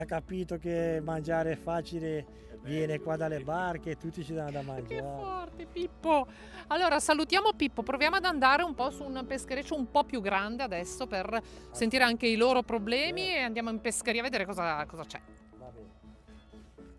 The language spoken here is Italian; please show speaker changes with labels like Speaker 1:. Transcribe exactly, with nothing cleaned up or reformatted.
Speaker 1: Ha capito che mangiare è facile, viene qua dalle barche e tutti ci danno da
Speaker 2: Che
Speaker 1: mangiare.
Speaker 2: forte Pippo! Allora salutiamo Pippo, proviamo ad andare un po' su un peschereccio un po' più grande adesso per sentire anche i loro problemi
Speaker 1: Certo,
Speaker 2: e andiamo in pescheria a vedere cosa cosa c'è.
Speaker 1: va bene.